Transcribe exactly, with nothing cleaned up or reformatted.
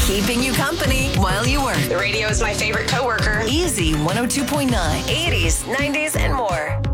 keeping you company while you work. The radio is my favorite coworker. Easy one oh two point nine, eighties, nineties, and more.